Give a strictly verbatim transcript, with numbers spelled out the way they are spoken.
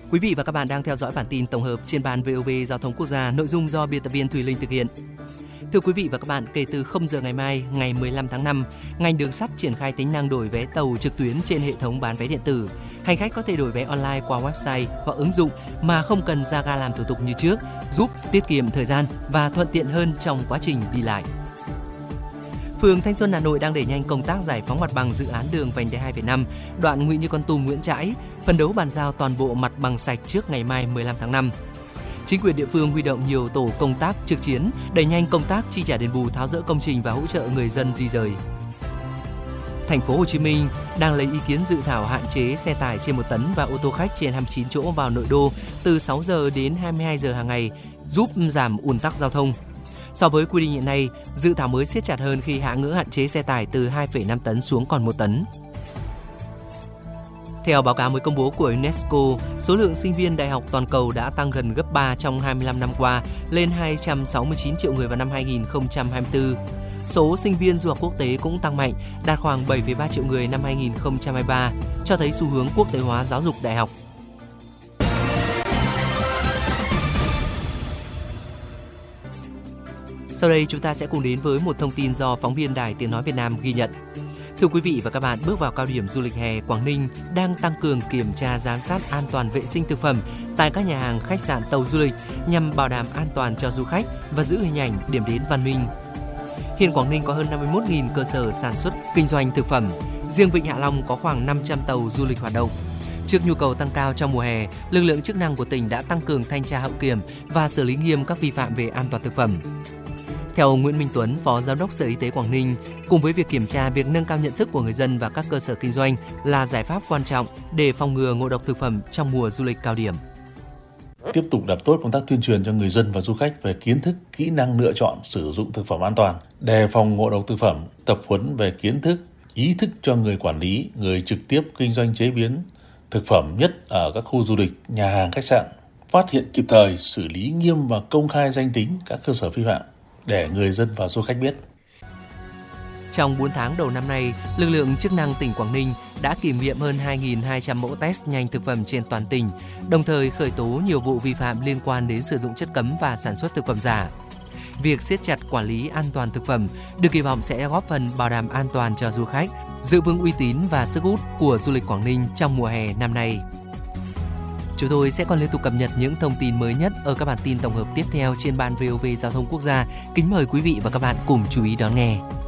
Quý vị và các bạn đang theo dõi bản tin tổng hợp trên ban vê o vê Giao thông Quốc gia, nội dung do biên tập viên Thùy Linh thực hiện. Thưa quý vị và các bạn, kể từ không giờ ngày mai, ngày mười lăm tháng năm, ngành đường sắt triển khai tính năng đổi vé tàu trực tuyến trên hệ thống bán vé điện tử. Hành khách có thể đổi vé online qua website hoặc ứng dụng mà không cần ra ga làm thủ tục như trước, giúp tiết kiệm thời gian và thuận tiện hơn trong quá trình đi lại. Phường Thanh Xuân, Hà Nội đang đẩy nhanh công tác giải phóng mặt bằng dự án đường vành đai hai phẩy năm, đoạn Nguyễn Như Con Tum - Nguyễn Trãi, phấn đấu bàn giao toàn bộ mặt bằng sạch trước ngày mai mười lăm tháng năm. Chính quyền địa phương huy động nhiều tổ công tác trực chiến, đẩy nhanh công tác chi trả đền bù tháo dỡ công trình và hỗ trợ người dân di dời. Thành phố Hồ Chí Minh đang lấy ý kiến dự thảo hạn chế xe tải trên một tấn và ô tô khách trên hai mươi chín chỗ vào nội đô từ sáu giờ đến hai mươi hai giờ hàng ngày, giúp giảm ùn tắc giao thông. So với quy định hiện nay, dự thảo mới siết chặt hơn khi hạ ngưỡng hạn chế xe tải từ hai phẩy năm tấn xuống còn một tấn. Theo báo cáo mới công bố của UNESCO, số lượng sinh viên đại học toàn cầu đã tăng gần gấp ba trong hai mươi lăm năm qua, lên hai trăm sáu mươi chín triệu người vào năm hai nghìn không trăm hai mươi tư. Số sinh viên du học quốc tế cũng tăng mạnh, đạt khoảng bảy phẩy ba triệu người năm hai nghìn không trăm hai mươi ba, cho thấy xu hướng quốc tế hóa giáo dục đại học. Sau đây chúng ta sẽ cùng đến với một thông tin do phóng viên Đài Tiếng Nói Việt Nam ghi nhận. Thưa quý vị và các bạn, bước vào cao điểm du lịch hè, Quảng Ninh đang tăng cường kiểm tra giám sát an toàn vệ sinh thực phẩm tại các nhà hàng, khách sạn, tàu du lịch nhằm bảo đảm an toàn cho du khách và giữ hình ảnh điểm đến văn minh. Hiện Quảng Ninh có hơn năm mươi mốt nghìn cơ sở sản xuất kinh doanh thực phẩm, riêng Vịnh Hạ Long có khoảng năm trăm tàu du lịch hoạt động. Trước nhu cầu tăng cao trong mùa hè, lực lượng chức năng của tỉnh đã tăng cường thanh tra hậu kiểm và xử lý nghiêm các vi phạm về an toàn thực phẩm. Theo ông Nguyễn Minh Tuấn, Phó Giám đốc Sở Y tế Quảng Ninh, cùng với việc kiểm tra, việc nâng cao nhận thức của người dân và các cơ sở kinh doanh là giải pháp quan trọng để phòng ngừa ngộ độc thực phẩm trong mùa du lịch cao điểm. Tiếp tục làm tốt công tác tuyên truyền cho người dân và du khách về kiến thức, kỹ năng lựa chọn sử dụng thực phẩm an toàn, đề phòng ngộ độc thực phẩm, tập huấn về kiến thức, ý thức cho người quản lý, người trực tiếp kinh doanh chế biến thực phẩm, nhất ở các khu du lịch, nhà hàng, khách sạn, phát hiện kịp thời, xử lý nghiêm và công khai danh tính các cơ sở vi phạm để người dân và du khách biết. Trong bốn tháng đầu năm nay, lực lượng chức năng tỉnh Quảng Ninh đã kiểm nghiệm hơn hai nghìn hai trăm mẫu test nhanh thực phẩm trên toàn tỉnh, đồng thời khởi tố nhiều vụ vi phạm liên quan đến sử dụng chất cấm và sản xuất thực phẩm giả. Việc siết chặt quản lý an toàn thực phẩm được kỳ vọng sẽ góp phần bảo đảm an toàn cho du khách, giữ vững uy tín và sức hút của du lịch Quảng Ninh trong mùa hè năm nay. Chúng tôi sẽ còn liên tục cập nhật những thông tin mới nhất ở các bản tin tổng hợp tiếp theo trên ban vê o vê Giao thông Quốc gia. Kính mời quý vị và các bạn cùng chú ý đón nghe.